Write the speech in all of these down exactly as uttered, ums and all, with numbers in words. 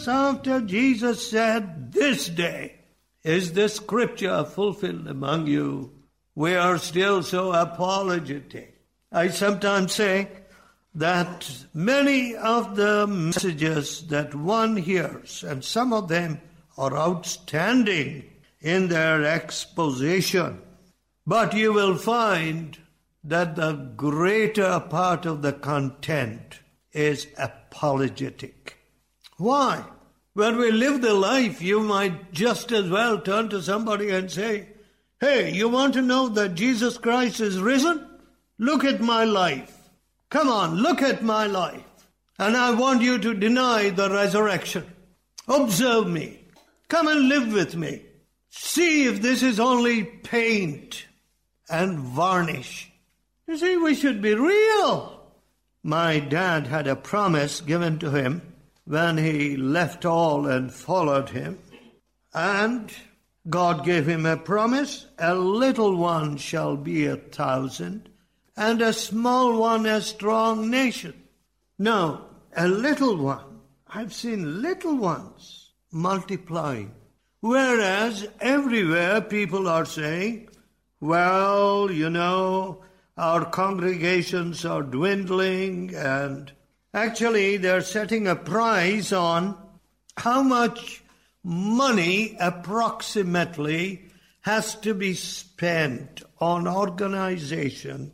after Jesus said, "This day is the scripture fulfilled among you," we are still so apologetic. I sometimes say that many of the messages that one hears, and some of them are outstanding in their exposition, but you will find that the greater part of the content is apologetic. Why? When we live the life, you might just as well turn to somebody and say, "Hey, you want to know that Jesus Christ is risen? Look at my life. Come on, look at my life. And I want you to deny the resurrection. Observe me. Come and live with me. See if this is only paint and varnish." You see, we should be real. My dad had a promise given to him when he left all and followed him. And God gave him a promise: "A little one shall be a thousand, and a small one a strong nation." Now, a little one, I've seen little ones multiplying. Whereas everywhere people are saying, "Well, you know, our congregations are dwindling," and actually they're setting a price on how much money approximately has to be spent on organization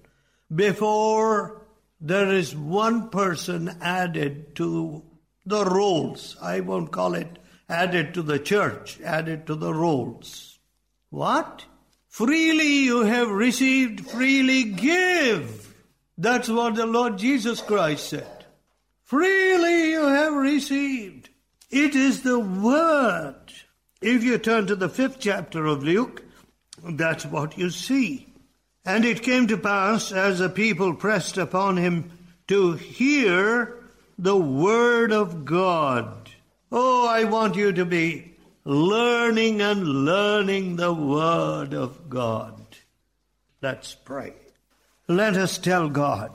before there is one person added to the rolls. I won't call it added to the church, added to the rolls. What? Freely you have received, freely give. That's what the Lord Jesus Christ said. Freely you have received. It is the word. If you turn to the fifth chapter of Luke, that's what you see. "And it came to pass, as the people pressed upon him to hear the word of God." Oh, I want you to be learning and learning the word of God. Let's pray. Let us tell God,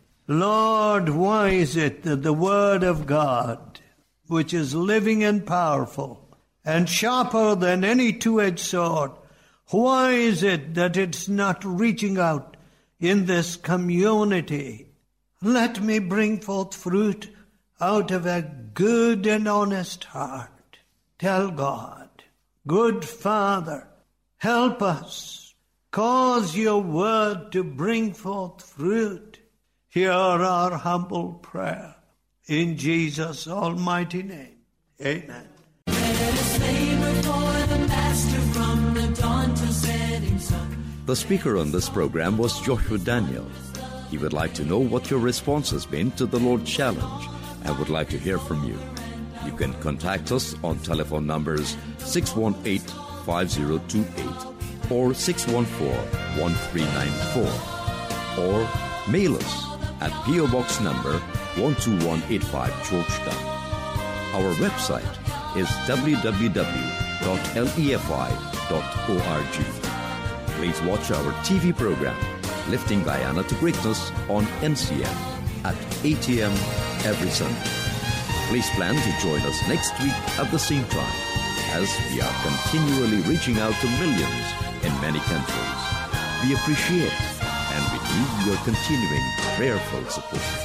"Lord, why is it that the word of God, which is living and powerful and sharper than any two-edged sword, why is it that it's not reaching out in this community? Let me bring forth fruit out of a good and honest heart." Tell God, "Good Father, help us. Cause your word to bring forth fruit." Hear our humble prayer. In Jesus' almighty name. Amen. The speaker on this program was Joshua Daniel. He would like to know what your response has been to the Lord Challenge and would like to hear from you. You can contact us on telephone numbers six one eight, five zero two eight or six one four, one three nine four, or mail us at P O Box number one two one eight five, Georgetown. Our website is w w w dot lefy dot org. Please watch our T V program, Lifting Guyana to Greatness, on N C M at eight a.m. every Sunday. Please plan to join us next week at the same time, as we are continually reaching out to millions in many countries. We appreciate and we need your continuing prayerful support.